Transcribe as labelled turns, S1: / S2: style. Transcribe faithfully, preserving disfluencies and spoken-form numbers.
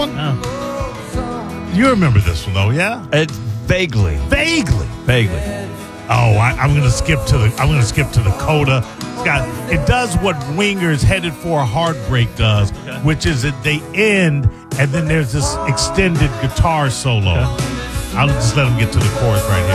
S1: Oh. You remember this one, though, yeah?
S2: It's vaguely.
S1: Vaguely.
S2: Vaguely.
S1: Oh, I, I'm going to skip to the. I'm going to skip to the coda. It's got. It does what Winger's Headed for a Heartbreak does,
S2: Okay.
S1: which is that they end and then there's this extended guitar solo.
S2: Okay.
S1: I'll just let them get to the chorus right here.